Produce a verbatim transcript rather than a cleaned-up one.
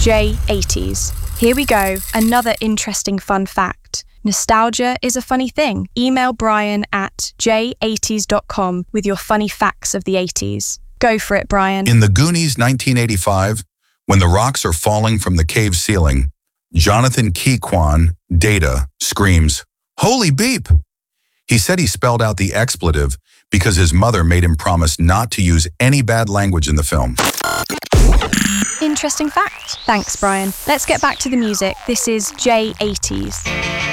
J eighties. Here we go, another interesting fun fact. Nostalgia is a funny thing. Email Brian at j eighties dot com with your funny facts of the eighties. Go for it, Brian. In The Goonies nineteen eighty-five, when the rocks are falling from the cave ceiling, Jonathan Keyquan, Data, screams, "Holy beep!" He said he spelled out the expletive because his mother made him promise not to use any bad language in the film. Interesting fact. Thanks, Brian. Let's get back to the music. This is J eighties.